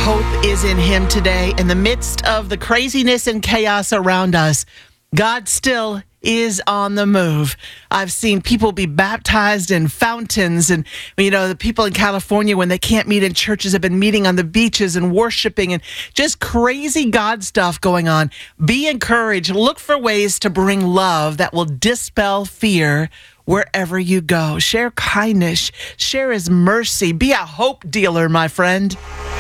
hope is in him today. In the midst of the craziness and chaos around us, God still is on the move. I've seen people be baptized in fountains, and the people in California, when they can't meet in churches, have been meeting on the beaches and worshiping, and just crazy God stuff going on. Be encouraged. Look for ways to bring love that will dispel fear wherever you go. Share kindness. Share his mercy. Be a hope dealer, my friend.